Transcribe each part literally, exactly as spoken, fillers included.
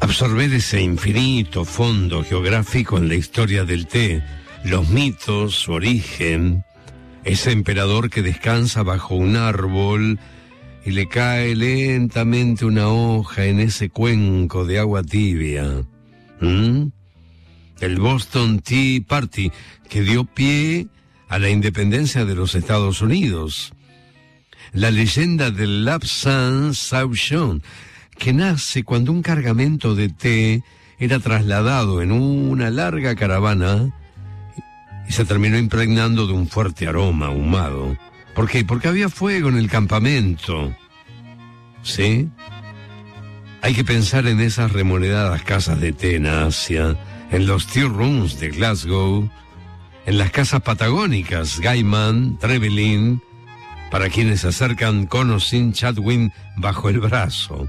Absorber ese infinito fondo geográfico en la historia del té, los mitos, su origen, ese emperador que descansa bajo un árbol y le cae lentamente una hoja en ese cuenco de agua tibia. ¿Mm? El Boston Tea Party, que dio pie a la independencia de los Estados Unidos. La leyenda del Lapsang Souchong, que nace cuando un cargamento de té era trasladado en una larga caravana y se terminó impregnando de un fuerte aroma ahumado. ¿Por qué? Porque había fuego en el campamento. ¿Sí? Hay que pensar en esas remonedadas casas de té en Asia, en los tea rooms de Glasgow, en las casas patagónicas Gaiman, Trevelin, para quienes se acercan con o sin Chatwin bajo el brazo.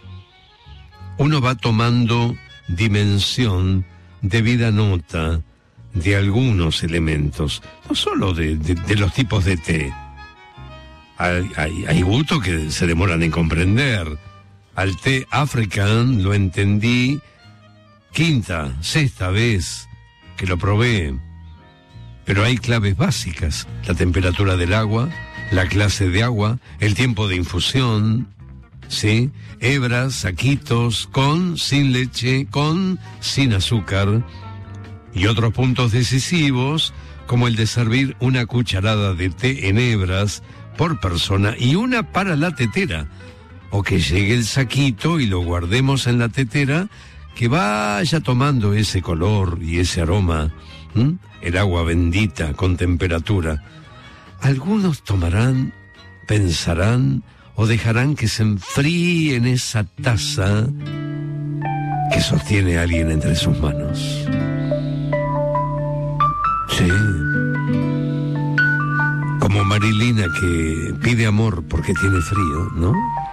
Uno va tomando dimensión, debida nota de algunos elementos, no solo de, de, de los tipos de té. Hay, hay, hay gustos que se demoran en comprender. Al té African lo entendí quinta, sexta vez que lo probé. Pero hay claves básicas: la temperatura del agua, la clase de agua, el tiempo de infusión, ¿sí? Hebras, saquitos, con, sin leche, con, sin azúcar. Y otros puntos decisivos, como el de servir una cucharada de té en hebras por persona y una para la tetera. O que llegue el saquito y lo guardemos en la tetera, que vaya tomando ese color y ese aroma. ¿Mm? El agua bendita con temperatura. Algunos tomarán, pensarán o dejarán que se enfríe en esa taza que sostiene a alguien entre sus manos. Sí. Como Marilina que pide amor porque tiene frío, ¿no?